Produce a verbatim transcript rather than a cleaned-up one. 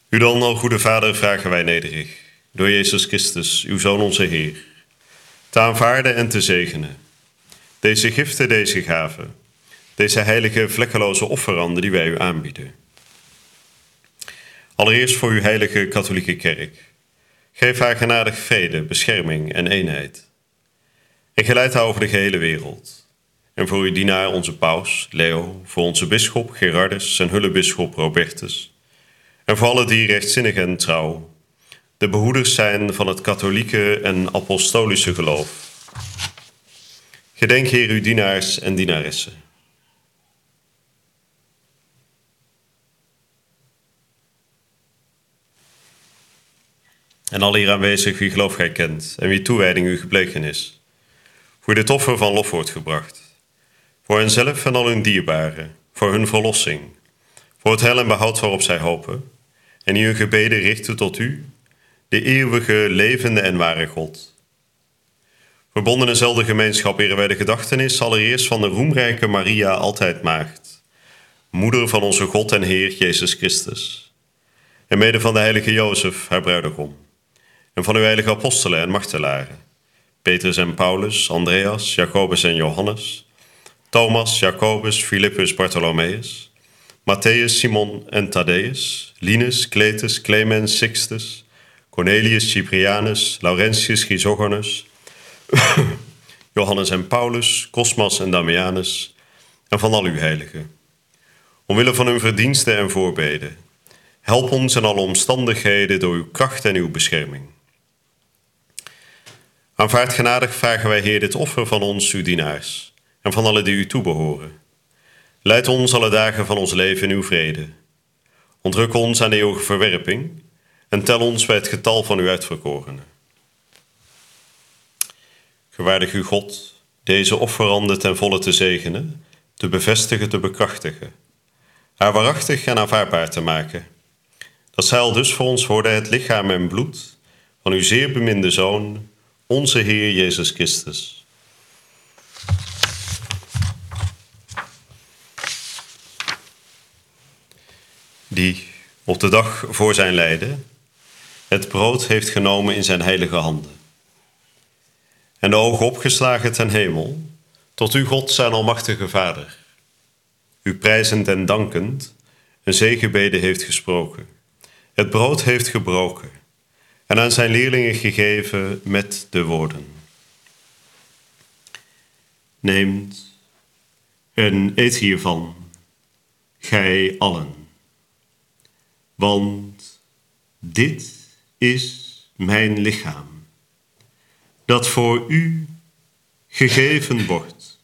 U dan, al goede Vader, vragen wij nederig, door Jezus Christus, uw Zoon onze Heer, te aanvaarden en te zegenen. Deze giften, deze gaven, deze heilige vlekkeloze offeranden die wij u aanbieden. Allereerst voor uw heilige katholieke kerk. Geef haar genadig vrede, bescherming en eenheid. En geleid haar over de gehele wereld. En voor uw dienaar onze paus, Leo, voor onze bisschop Gerardus en hullebisschop Robertus. En voor alle die rechtzinnig en trouw de behoeders zijn van het katholieke en apostolische geloof. Gedenk, Heer, uw dienaars en dienaressen. En al hier aanwezig wie geloof gij kent en wie toewijding u gebleken is. Voor dit offer van lof wordt gebracht. Voor henzelf en al hun dierbaren, voor hun verlossing. Voor het heil en behoud waarop zij hopen. En die hun gebeden richten tot u, de eeuwige, levende en ware God. Verbonden in dezelfde gemeenschap eren wij de gedachtenis allereerst van de roemrijke Maria, altijd maagd, moeder van onze God en Heer Jezus Christus. En mede van de heilige Jozef, haar bruidegom. En van uw heilige apostelen en martelaren, Petrus en Paulus, Andreas, Jacobus en Johannes, Thomas, Jacobus, Philippus, Bartholomeus, Matthäus, Simon en Thaddeus, Linus, Cletus, Clemens, Sixtus, Cornelius, Cyprianus, Laurentius, Chrysogonus, Johannes en Paulus, Cosmas en Damianus, en van al uw heiligen. Omwille van hun verdiensten en voorbeden, help ons in alle omstandigheden door uw kracht en uw bescherming. Aanvaard genadig vragen wij, Heer, dit offer van ons, uw dienaars, en van alle die u toebehoren. Leid ons alle dagen van ons leven in uw vrede. Ontruk ons aan de eeuwige verwerping en tel ons bij het getal van uw uitverkorenen. Gewaardig u God, deze offeranden ten volle te zegenen, te bevestigen, te bekrachtigen, haar waarachtig en aanvaardbaar te maken, dat zij al dus voor ons worden het lichaam en bloed van uw zeer beminde Zoon, onze Heer Jezus Christus. Die op de dag voor zijn lijden het brood heeft genomen in zijn heilige handen. En de ogen opgeslagen ten hemel, tot u God zijn almachtige Vader, u prijzend en dankend, een zegenbede heeft gesproken, het brood heeft gebroken en aan zijn leerlingen gegeven met de woorden: neemt en eet hiervan, gij allen. Want dit is mijn lichaam, dat voor u gegeven wordt.